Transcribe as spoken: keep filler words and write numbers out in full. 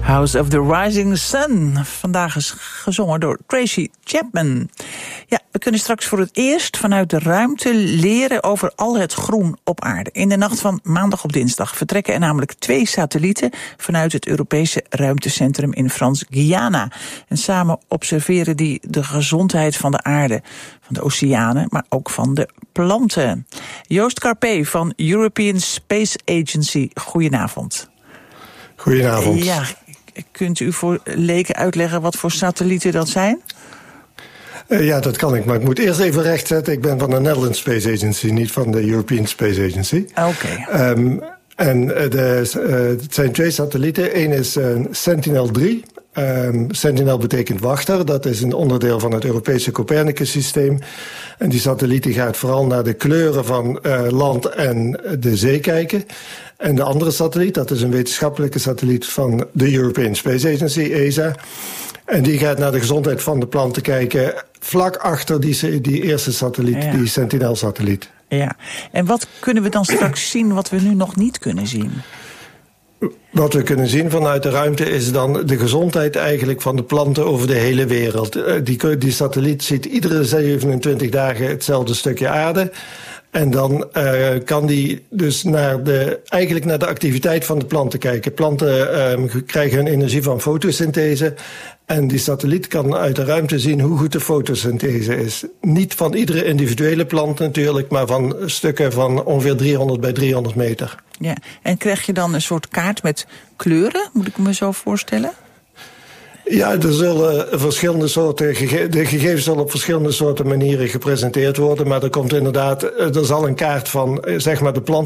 House of the Rising Sun. Vandaag is gezongen door Tracy Chapman. Ja, we kunnen straks voor het eerst vanuit de ruimte leren over al het groen op aarde. In de nacht van maandag op dinsdag vertrekken er namelijk twee satellieten vanuit het Europese ruimtecentrum in Frans-Guyana. En samen observeren die de gezondheid van de aarde, van de oceanen, maar ook van de planten. Joost Carpé van European Space Agency, goedenavond. Goedenavond. Ja, kunt u voor leken uitleggen wat voor satellieten dat zijn? Uh, ja, dat kan ik, maar ik moet eerst even rechtzetten. Ik ben van de Netherlands Space Agency, niet van de European Space Agency. Oké. Okay. Um, en de, uh, het zijn twee satellieten. Eén is uh, Sentinel drie. Um, Sentinel betekent wachter. Dat is een onderdeel van het Europese Copernicus-systeem. En die satelliet die gaat vooral naar de kleuren van uh, land en de zee kijken. En de andere satelliet, dat is een wetenschappelijke satelliet van de European Space Agency, E S A. En die gaat naar de gezondheid van de planten kijken, vlak achter die, die eerste satelliet, ja. die Sentinel-satelliet. Ja, en wat kunnen we dan straks zien wat we nu nog niet kunnen zien? Wat we kunnen zien vanuit de ruimte is dan de gezondheid eigenlijk van de planten over de hele wereld. Die, die satelliet ziet iedere zevenentwintig dagen hetzelfde stukje aarde. En dan uh, kan die dus naar de, eigenlijk naar de activiteit van de planten kijken. Planten um, krijgen hun energie van fotosynthese. En die satelliet kan uit de ruimte zien hoe goed de fotosynthese is. Niet van iedere individuele plant natuurlijk, maar van stukken van ongeveer driehonderd bij driehonderd meter. Ja, en krijg je dan een soort kaart met kleuren, moet ik me zo voorstellen? Ja, er zullen verschillende soorten gege- de gegevens zullen op verschillende soorten manieren gepresenteerd worden, maar er komt inderdaad, er zal een kaart van zeg maar de plant